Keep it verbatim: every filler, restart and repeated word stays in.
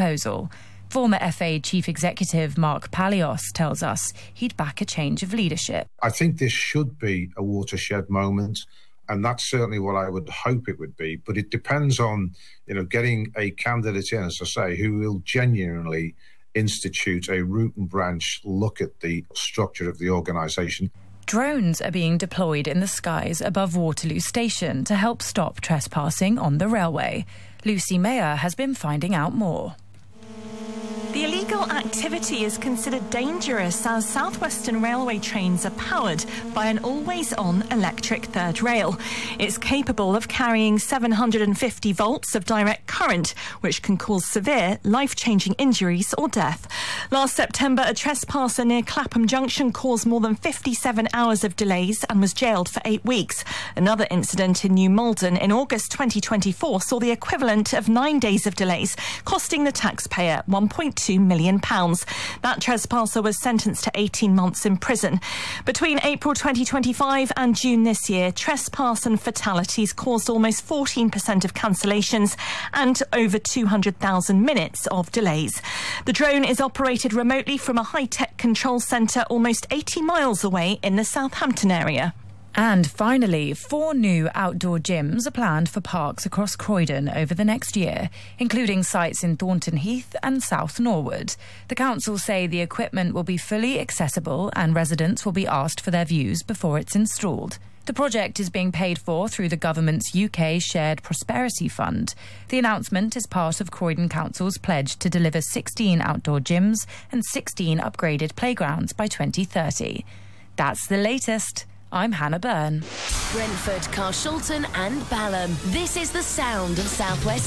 proposal. Former F A Chief Executive Mark Palios tells us he'd back a change of leadership. I think this should be a watershed moment, and that's certainly what I would hope it would be. But it depends on, you know, getting a candidate in, as I say, who will genuinely institute a root and branch look at the structure of the organisation. Drones are being deployed in the skies above Waterloo Station to help stop trespassing on the railway. Lucy Mayer has been finding out more. The illegal activity is considered dangerous as South Western Railway trains are powered by an always-on electric third rail. It's capable of carrying seven hundred fifty volts of direct current, which can cause severe, life-changing injuries or death. Last September, a trespasser near Clapham Junction caused more than fifty-seven hours of delays and was jailed for eight weeks. Another incident in New Malden in August twenty twenty-four saw the equivalent of nine days of delays, costing the taxpayer one point two million pounds. That trespasser was sentenced to eighteen months in prison. Between April twenty twenty-five and June this year, trespass and fatalities caused almost fourteen percent of cancellations and over two hundred thousand minutes of delays. The drone is operated remotely from a high-tech control centre almost eighty miles away in the Southampton area. And finally, four new outdoor gyms are planned for parks across Croydon over the next year, including sites in Thornton Heath and South Norwood. The council say the equipment will be fully accessible and residents will be asked for their views before it's installed. The project is being paid for through the government's U K Shared Prosperity Fund. The announcement is part of Croydon Council's pledge to deliver sixteen outdoor gyms and sixteen upgraded playgrounds by twenty thirty. That's the latest. I'm Hannah Byrne. Brentford, Carshalton and Balham. This is the sound of South West